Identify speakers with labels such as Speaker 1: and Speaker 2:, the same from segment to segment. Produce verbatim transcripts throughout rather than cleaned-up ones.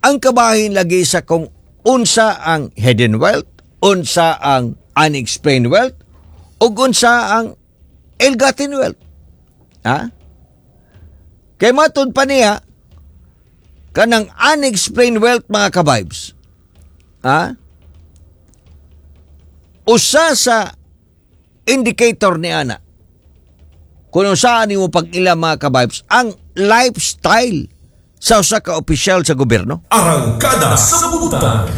Speaker 1: ang kabahin lagi sa kung unsa ang hidden wealth, unsa ang unexplained wealth, ug unsa ang ill-gotten wealth. Ha? Kay matud pa niya, kanang unexplained wealth, mga kabibes, ha? Usa sa indicator ni ana kung saan mo pag-ila, mga kabibes, ang lifestyle sa usa ka opisyal sa gobyerno.
Speaker 2: Arangkada sa Bubutan.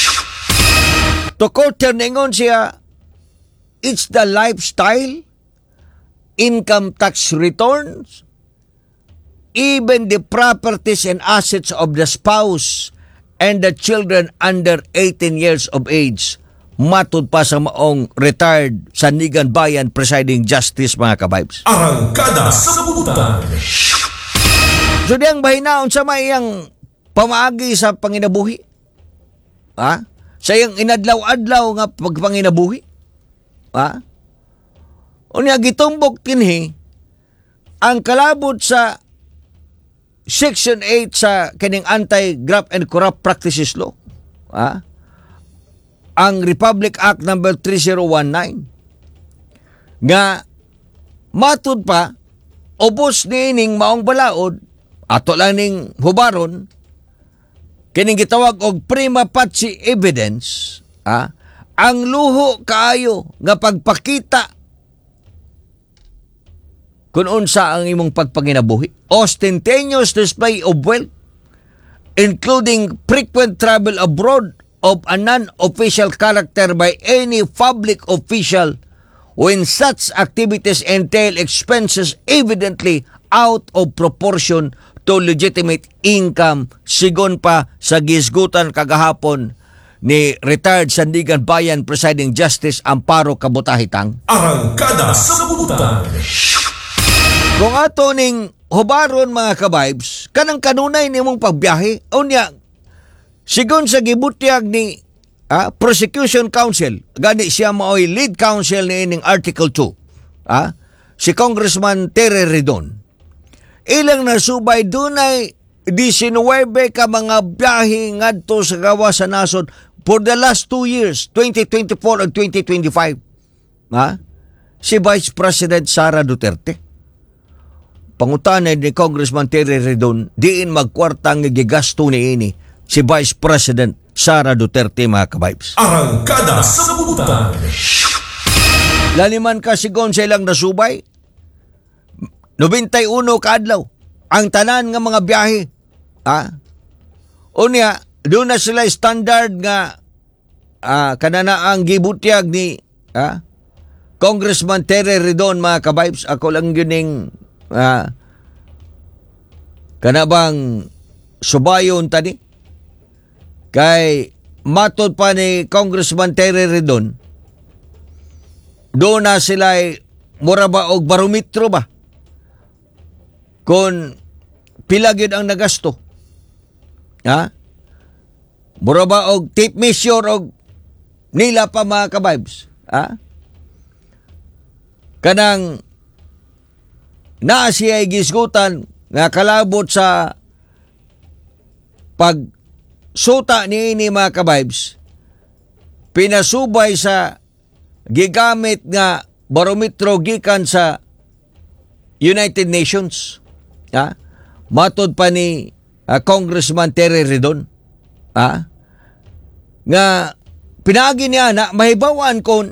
Speaker 1: Tukod ningon siya, it's the lifestyle, income tax returns, even the properties and assets of the spouse and the children under eighteen years of age. Matud pa sa maong retired Sandigan Bayan Presiding Justice, mga kabibes.
Speaker 2: Arangkada sa Bubutan.
Speaker 1: So diyang bahinaon sa mayang pamaagi sa panginabuhi. Ha? Sa iyang inadlaw-adlaw nga pagpanginabuhi. Ha? Unya gitumbok kinhi ang kalabot sa Section eight sa kining Anti-Graft and Corrupt Practices Law. Ha? Ang Republic Act number three thousand nineteen nga matud pa ubos niining maong balaod ato lang ning hubaron kining gitawag og prima facie evidence, ha? Ang luho kaayo nga pagpakita kung unsa ang imong pagpanginabuhi. Ostentatious display of wealth, including frequent travel abroad of a non-official character by any public official when such activities entail expenses evidently out of proportion to legitimate income, sigon pa sa gisgutan kagahapon ni retired Sandigan Bayan Presiding Justice Amparo Kabutahitang.
Speaker 2: Arangkada sa Bubutan.
Speaker 1: Kung ato ning hubaron, mga kabibes, kanang kanunay nimong pagbiyahe, unya, sigon sa gibutyag ni ah, Prosecution Counsel, gani siya maoy lead counsel ni ining Article two, ah, si Congressman Terry Redon, ilang nasubay dunay nineteen ka mga biyahe ngadto sa gawa sa nasod for the last two years, twenty twenty-four and twenty twenty-five. Ha? Si Vice President Sara Duterte. Pangutanay ni Congressman Terry Redon, diin magkwartang gigasto ni ini si Vice President Sara Duterte, mga kabibes.
Speaker 2: Arangkada sa Bubutan.
Speaker 1: Laliman ka sigon sa ilang nasubay, ninety-one kaadlaw ang tanan nga mga biyahe. Ha? Unya, doon na sila standard nga ah, kanana ang gibutyag ni ah, Congressman Terry Redon, mga kabibes. Ako lang yun yung ah, kanabang subayon tani kay matod pa ni Congressman Terry Redon, doon na sila mura ba og barometro ba kung pila gyud ang nagasto. Ha? Mura ba og tape measure og nila pa, mga kabibes. Ha? Kanang naa siya gisgutan nga kalabot sa pagsuta ni ini, mga kabibes, pinasubay sa gigamit nga barometro gikan sa United Nations. Ha? Matod pa ni uh, Congressman Terry Redon, ha? Nga pinagi niya na mahibawan kon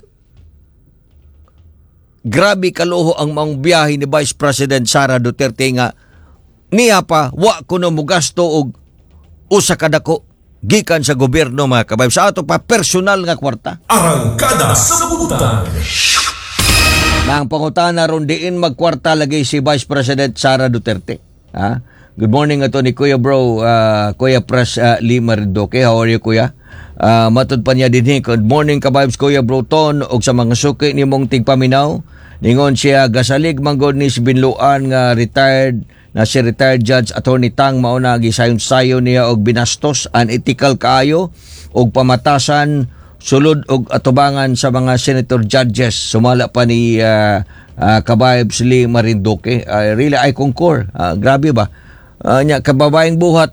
Speaker 1: grabe kaluho ang mga biyahe ni Vice President Sara Duterte nga niya pa wa kuno mo gasto og usa ka dako gikan sa gobyerno, mga kabibes, sa ato pa personal nga kwarta.
Speaker 2: Arangkada sa Bubutan.
Speaker 1: Nang pangutana ron diin magkwarta lagi si Vice President Sara Duterte. Ha? Good morning ato ni Kuya Bro, uh, Kuya Pres uh, Lee Marinduque. How are you, Kuya? Uh, matod pa niya din. Good morning kabibes, Kuya Bro Ton, og sa mga suki ni mong tigpaminaw. Ningon siya gasalig manggod ni si Binluan nga retired na si retired Judge Attorney Tang mauna gisayon-sayon niya og binastos, unethical kaayo og pamatasan sulod og atubangan sa mga senator judges. Sumala pa ni uh, uh, kabibes Lee Marinduque. Uh, really I concur. Uh, grabe ba? Uh, nya kababaeng buhat